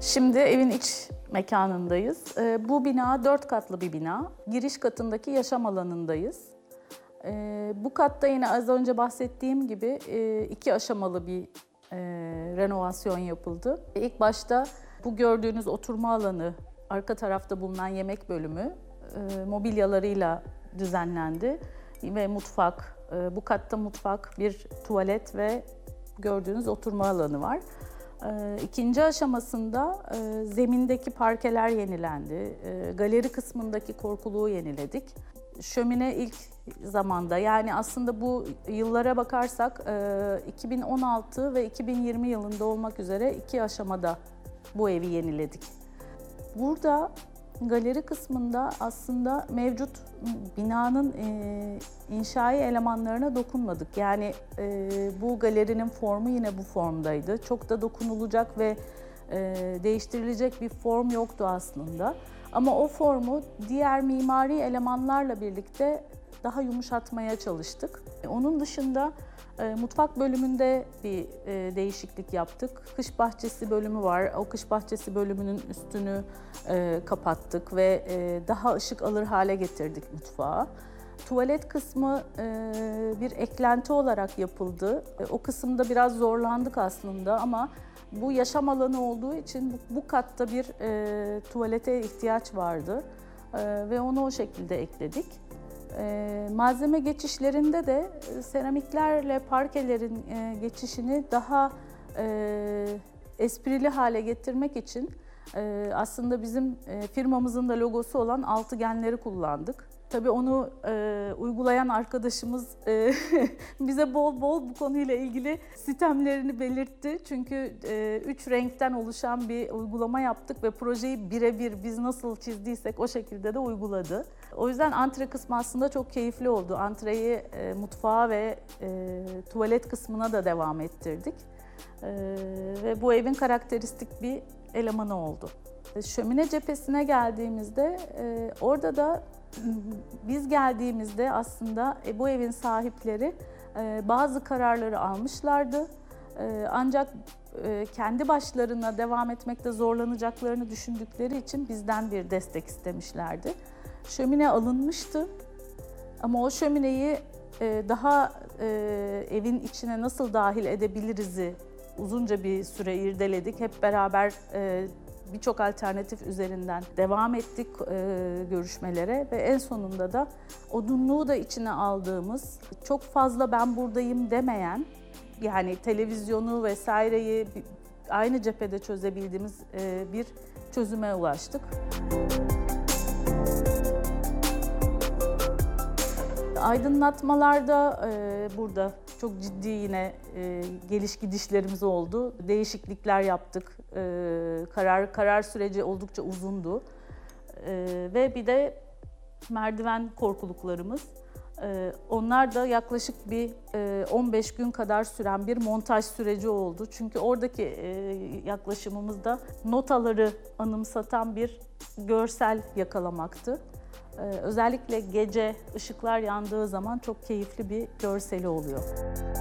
Şimdi evin iç mekanındayız. Bu bina 4 katlı bir bina. Giriş katındaki yaşam alanındayız. Bu katta yine az önce bahsettiğim gibi 2 aşamalı bir renovasyon yapıldı. İlk başta bu gördüğünüz oturma alanı, arka tarafta bulunan yemek bölümü mobilyalarıyla düzenlendi ve mutfak, bu katta mutfak, bir tuvalet ve gördüğünüz oturma alanı var. İkinci aşamasında zemindeki parkeler yenilendi, galeri kısmındaki korkuluğu yeniledik. Şömine ilk zamanda, yani aslında bu yıllara bakarsak 2016 ve 2020 yılında olmak üzere 2 aşamada bu evi yeniledik. Burada galeri kısmında aslında mevcut binanın inşai elemanlarına dokunmadık. Yani bu galerinin formu yine bu formdaydı. Çok da dokunulacak ve değiştirilecek bir form yoktu aslında. Ama o formu diğer mimari elemanlarla birlikte daha yumuşatmaya çalıştık. Onun dışında mutfak bölümünde bir değişiklik yaptık. Kış bahçesi bölümü var. O kış bahçesi bölümünün üstünü kapattık ve daha ışık alır hale getirdik mutfağı. Tuvalet kısmı bir eklenti olarak yapıldı. O kısımda biraz zorlandık aslında ama bu yaşam alanı olduğu için bu katta bir tuvalete ihtiyaç vardı ve onu o şekilde ekledik. Malzeme geçişlerinde de seramiklerle parkelerin geçişini daha esprili hale getirmek için aslında bizim firmamızın da logosu olan altıgenleri kullandık. Tabii onu uygulayan arkadaşımız bize bol bol bu konuyla ilgili sitemlerini belirtti. Çünkü 3 renkten oluşan bir uygulama yaptık ve projeyi birebir biz nasıl çizdiysek o şekilde de uyguladı. O yüzden antre kısmı aslında çok keyifli oldu. Antreyi mutfağa ve tuvalet kısmına da devam ettirdik. Ve bu evin karakteristik bir elemanı oldu. Şömine cephesine geldiğimizde orada da biz geldiğimizde aslında bu evin sahipleri bazı kararları almışlardı. Ancak kendi başlarına devam etmekte zorlanacaklarını düşündükleri için bizden bir destek istemişlerdi. Şömine alınmıştı ama o şömineyi daha evin içine nasıl dahil edebiliriz'i uzunca bir süre irdeledik. Hep beraber birçok alternatif üzerinden devam ettik görüşmelere ve en sonunda da odunluğu da içine aldığımız, çok fazla ben buradayım demeyen, yani televizyonu vesaireyi aynı cephede çözebildiğimiz bir çözüme ulaştık. Aydınlatmalarda burada çok ciddi yine geliş gidişlerimiz oldu. Değişiklikler yaptık. Karar süreci oldukça uzundu. Ve bir de merdiven korkuluklarımız. Onlar da yaklaşık bir 15 gün kadar süren bir montaj süreci oldu. Çünkü oradaki yaklaşımımız da notaları anımsatan bir görsel yakalamaktı. Özellikle gece ışıklar yandığı zaman çok keyifli bir görseli oluyor.